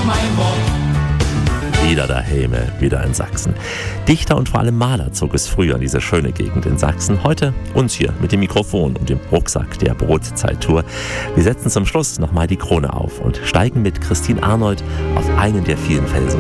mein Wort. Wieder daheim, wieder in Sachsen. Dichter und vor allem Maler zog es früher in diese schöne Gegend in Sachsen. Heute uns hier mit dem Mikrofon und dem Rucksack der Brotzeit-Tour. Wir setzen zum Schluss nochmal die Krone auf und steigen mit Christine Arnold auf einen der vielen Felsen.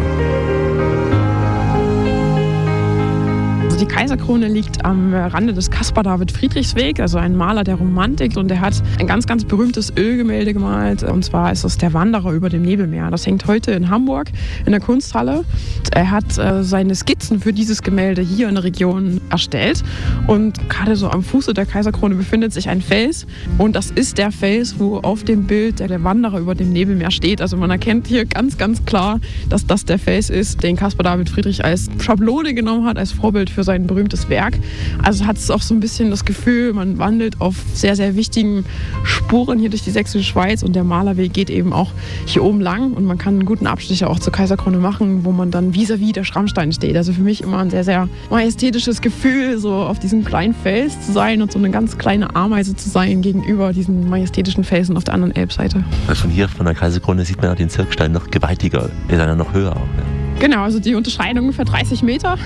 Also die Kaiserkrone liegt am Rande des Caspar-David-Friedrichs-Weg, also ein Maler der Romantik, und er hat ein ganz, ganz berühmtes Ölgemälde gemalt, und zwar ist es Der Wanderer über dem Nebelmeer. Das hängt heute in Hamburg in der Kunsthalle. Er hat seine Skizzen für dieses Gemälde hier in der Region erstellt, und gerade so am Fuße der Kaiserkrone befindet sich ein Fels, und das ist der Fels, wo auf dem Bild der Wanderer über dem Nebelmeer steht. Also man erkennt hier ganz, ganz klar, dass das der Fels ist, den Caspar-David-Friedrich als Schablone genommen hat, als Vorbild für sein berühmtes Werk. Also hat es auch so ein bisschen das Gefühl, man wandelt auf sehr, sehr wichtigen Spuren hier durch die sächsische Schweiz, und der Malerweg geht eben auch hier oben lang, und man kann einen guten Abstecher auch zur Kaiserkrone machen, wo man dann vis-à-vis der Schrammstein steht. Also für mich immer ein sehr, sehr majestätisches Gefühl, so auf diesem kleinen Fels zu sein und so eine ganz kleine Ameise zu sein gegenüber diesen majestätischen Felsen auf der anderen Elbseite. Von hier, von der Kaiserkrone, sieht man ja den Zirkstein noch gewaltiger. Der ist ja noch höher auch, ne? Genau, also die Unterscheidung ungefähr 30 Meter.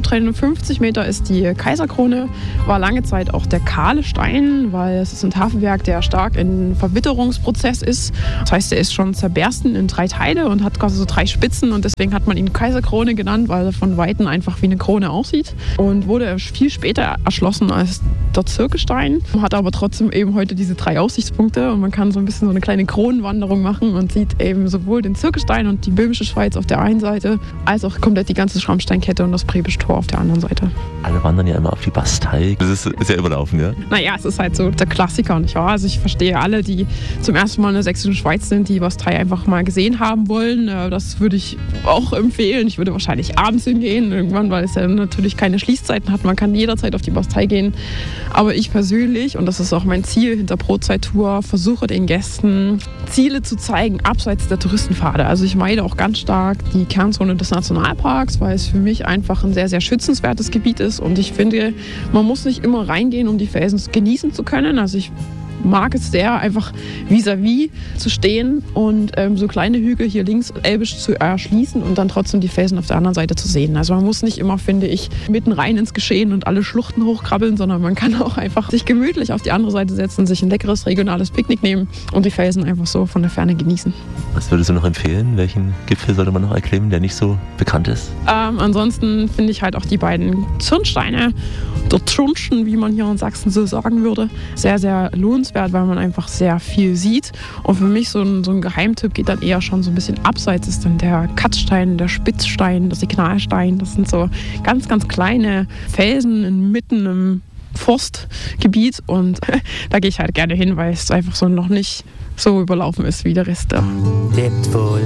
350 Meter ist die Kaiserkrone, war lange Zeit auch der kahle Stein, weil es ist ein Tafelwerk, der stark in Verwitterungsprozess ist. Das heißt, er ist schon zerbersten in 3 Teile und hat quasi so 3 Spitzen, und deswegen hat man ihn Kaiserkrone genannt, weil er von Weitem einfach wie eine Krone aussieht, und wurde viel später erschlossen als der Zirkelstein, hat aber trotzdem eben heute diese 3 Aussichtspunkte, und man kann so ein bisschen so eine kleine Kronenwanderung machen und sieht eben sowohl den Zirkelstein und die Böhmische Schweiz auf der einen Seite, als auch komplett die ganze Schrammsteinkette und das Präbische Tor auf der anderen Seite. Alle wandern ja immer auf die Bastei. Das ist ja überlaufen, ja? Naja, es ist halt so der Klassiker, nicht wahr? Also ich verstehe alle, die zum ersten Mal in der sächsischen Schweiz sind, die die Bastei einfach mal gesehen haben wollen. Das würde ich auch empfehlen. Ich würde wahrscheinlich abends hingehen irgendwann, weil es ja natürlich keine Schließzeiten hat. Man kann jederzeit auf die Bastei gehen. Aber ich persönlich, und das ist auch mein Ziel hinter Brotzeit-Tour, versuche den Gästen Ziele zu zeigen, abseits der Touristenpfade. Also ich meide auch ganz stark die Kernzone des Nationalparks, weil es für mich einfach ein sehr, sehr schützenswertes Gebiet ist, und ich finde, man muss nicht immer reingehen, um die Felsen genießen zu können. Also ich mag es sehr, einfach vis-à-vis zu stehen und so kleine Hügel hier links elbisch zu erschließen und dann trotzdem die Felsen auf der anderen Seite zu sehen. Also man muss nicht immer, finde ich, mitten rein ins Geschehen und alle Schluchten hochkrabbeln, sondern man kann auch einfach sich gemütlich auf die andere Seite setzen, sich ein leckeres regionales Picknick nehmen und die Felsen einfach so von der Ferne genießen. Was würdest du noch empfehlen? Welchen Gipfel sollte man noch erklimmen, der nicht so bekannt ist? Ansonsten finde ich halt auch die beiden Zürnsteine, der Zürnchen, wie man hier in Sachsen so sagen würde, sehr, sehr lohnenswert, weil man einfach sehr viel sieht. Und für mich so ein Geheimtipp geht dann eher schon so ein bisschen abseits, ist dann der Katzstein, der Spitzstein, der Signalstein. Das sind so ganz, ganz kleine Felsen inmitten im Forstgebiet, und da gehe ich halt gerne hin, weil es einfach so noch nicht so überlaufen ist wie der Rest. Lebt wohl,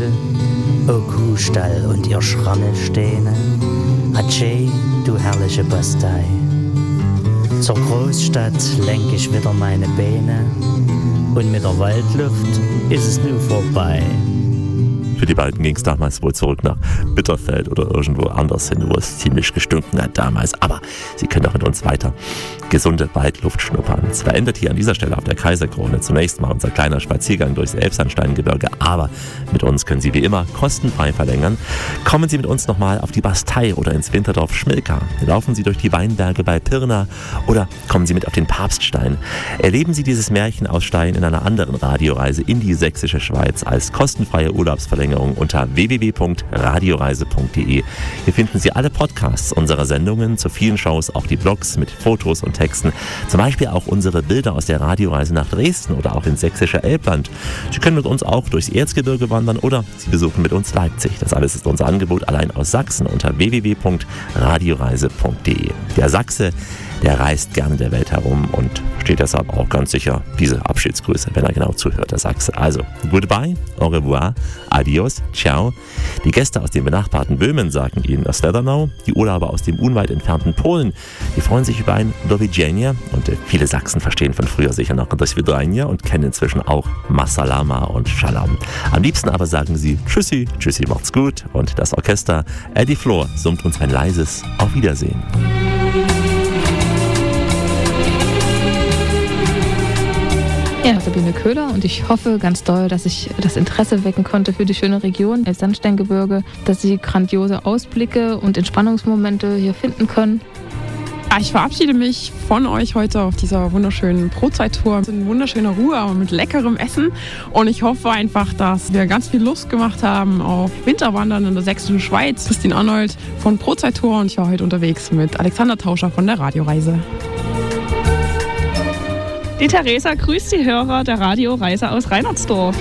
o Kuhstall und ihr Schrammelsteine. Adieu, du herrliche Bastei. Zur Großstadt lenk ich wieder meine Beine, und mit der Waldluft ist es nun vorbei. Für die beiden ging es damals wohl zurück nach Bitterfeld oder irgendwo anders hin, wo es ziemlich gestunken hat damals. Aber sie können auch mit uns weiter gesunde Waldluft schnuppern. Es verändert hier an dieser Stelle auf der Kaiserkrone zunächst mal unser kleiner Spaziergang durchs Elbsandsteingebirge, aber mit uns können Sie wie immer kostenfrei verlängern. Kommen Sie mit uns nochmal auf die Bastei oder ins Winterdorf Schmilka. Laufen Sie durch die Weinberge bei Pirna oder kommen Sie mit auf den Papststein. Erleben Sie dieses Märchen aus Stein in einer anderen Radioreise in die sächsische Schweiz als kostenfreie Urlaubsverlängerung unter www.radioreise.de. Hier finden Sie alle Podcasts unserer Sendungen, zu vielen Shows auch die Blogs mit Fotos und Texten, zum Beispiel auch unsere Bilder aus der Radioreise nach Dresden oder auch ins sächsische Elbland. Sie können mit uns auch durchs Erzgebirge wandern oder Sie besuchen mit uns Leipzig. Das alles ist unser Angebot allein aus Sachsen unter www.radioreise.de. Der Sachse, der reist gerne der Welt herum und steht deshalb auch ganz sicher diese Abschiedsgrüße, wenn er genau zuhört, der Sachse. Also, goodbye, au revoir, adios, ciao. Die Gäste aus dem benachbarten Böhmen sagen Ihnen Sledanau. Die Urlauber aus dem unweit entfernten Polen, die freuen sich über ein Do widzenia. Und viele Sachsen verstehen von früher sicher noch das Vidrania und kennen inzwischen auch Masalama und Shalom. Am liebsten aber sagen sie Tschüssi, Tschüssi, macht's gut. Und das Orchester Eddie Floor summt uns ein leises Auf Wiedersehen. Ja, Sabine Köhler, und ich hoffe ganz doll, dass ich das Interesse wecken konnte für die schöne Region Elbsandsteingebirge, dass Sie grandiose Ausblicke und Entspannungsmomente hier finden können. Ich verabschiede mich von euch heute auf dieser wunderschönen Brotzeit-Tour. In wunderschöner Ruhe, aber mit leckerem Essen. Und ich hoffe einfach, dass wir ganz viel Lust gemacht haben auf Winterwandern in der sächsischen Schweiz. Christine Arnold von Brotzeit-Tour und ich war heute unterwegs mit Alexander Tauscher von der Radioreise. Die Theresa grüßt die Hörer der Radioreise aus Reinertsdorf.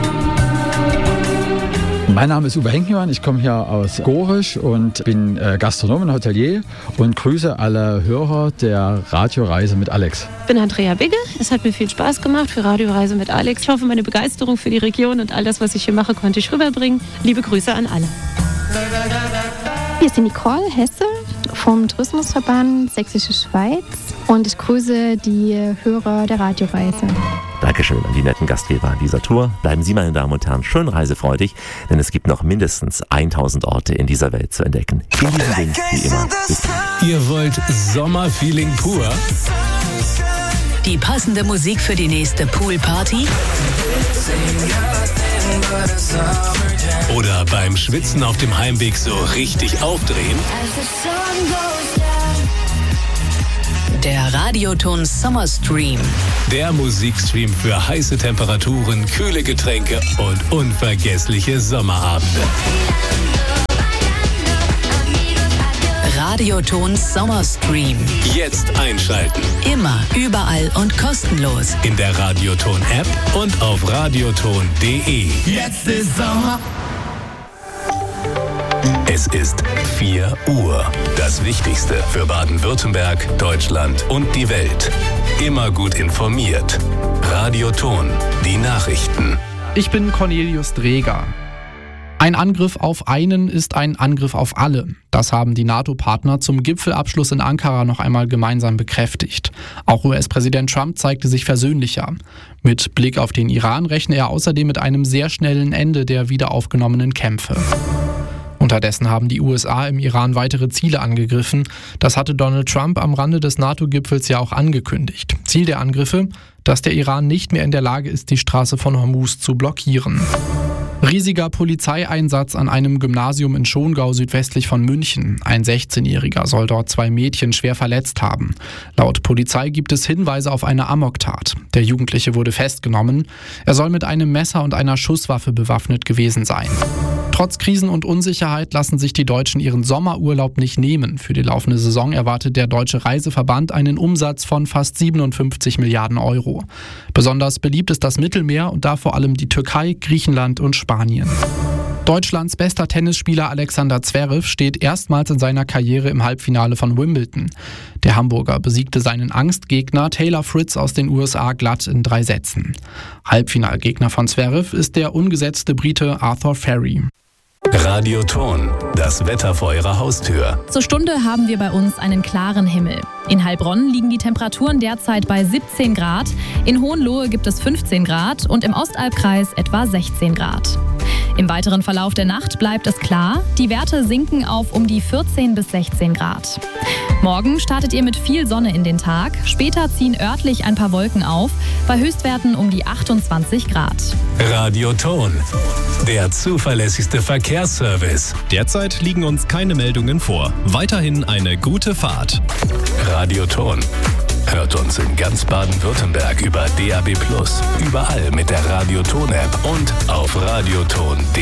Mein Name ist Uwe Henkmann, ich komme hier aus Gorisch und bin Gastronom und Hotelier und grüße alle Hörer der Radioreise mit Alex. Ich bin Andrea Bigge, es hat mir viel Spaß gemacht für Radioreise mit Alex. Ich hoffe, meine Begeisterung für die Region und all das, was ich hier mache, konnte ich rüberbringen. Liebe Grüße an alle. Hier ist die Nicole Hesse vom Tourismusverband Sächsische Schweiz und ich grüße die Hörer der Radioreise. Dankeschön an die netten Gastgeber an dieser Tour. Bleiben Sie, meine Damen und Herren, schön reisefreudig, denn es gibt noch mindestens 1000 Orte in dieser Welt zu entdecken. In diesem Ding, wie immer. Ihr wollt Sommerfeeling pur? Die passende Musik für die nächste Poolparty? Oder beim Schwitzen auf dem Heimweg so richtig aufdrehen? Der Radioton Summer Stream. Der Musikstream für heiße Temperaturen, kühle Getränke und unvergessliche Sommerabende. Radioton Summer Stream. Jetzt einschalten. Immer, überall und kostenlos. In der Radioton-App und auf radioton.de. Jetzt ist Sommer. Es ist 4 Uhr. Das Wichtigste für Baden-Württemberg, Deutschland und die Welt. Immer gut informiert. Radioton, die Nachrichten. Ich bin Cornelius Dreger. Ein Angriff auf einen ist ein Angriff auf alle. Das haben die NATO-Partner zum Gipfelabschluss in Ankara noch einmal gemeinsam bekräftigt. Auch US-Präsident Trump zeigte sich versöhnlicher. Mit Blick auf den Iran rechne er außerdem mit einem sehr schnellen Ende der wiederaufgenommenen Kämpfe. Unterdessen haben die USA im Iran weitere Ziele angegriffen. Das hatte Donald Trump am Rande des NATO-Gipfels ja auch angekündigt. Ziel der Angriffe, dass der Iran nicht mehr in der Lage ist, die Straße von Hormuz zu blockieren. Riesiger Polizeieinsatz an einem Gymnasium in Schongau südwestlich von München. Ein 16-Jähriger soll dort 2 Mädchen schwer verletzt haben. Laut Polizei gibt es Hinweise auf eine Amoktat. Der Jugendliche wurde festgenommen. Er soll mit einem Messer und einer Schusswaffe bewaffnet gewesen sein. Trotz Krisen und Unsicherheit lassen sich die Deutschen ihren Sommerurlaub nicht nehmen. Für die laufende Saison erwartet der Deutsche Reiseverband einen Umsatz von fast 57 Milliarden Euro. Besonders beliebt ist das Mittelmeer und da vor allem die Türkei, Griechenland und Spanien. Deutschlands bester Tennisspieler Alexander Zverev steht erstmals in seiner Karriere im Halbfinale von Wimbledon. Der Hamburger besiegte seinen Angstgegner Taylor Fritz aus den USA glatt in 3 Sätzen. Halbfinalgegner von Zverev ist der ungesetzte Brite Arthur Ferry. Radioton, das Wetter vor Ihrer Haustür. Zur Stunde haben wir bei uns einen klaren Himmel. In Heilbronn liegen die Temperaturen derzeit bei 17 Grad, in Hohenlohe gibt es 15 Grad und im Ostalbkreis etwa 16 Grad. Im weiteren Verlauf der Nacht bleibt es klar, die Werte sinken auf um die 14 bis 16 Grad. Morgen startet ihr mit viel Sonne in den Tag, später ziehen örtlich ein paar Wolken auf, bei Höchstwerten um die 28 Grad. Radioton, der zuverlässigste Verkehrsservice. Derzeit liegen uns keine Meldungen vor. Weiterhin eine gute Fahrt. Radioton. Hört uns in ganz Baden-Württemberg über DAB+, überall mit der Radioton-App und auf radioton.de.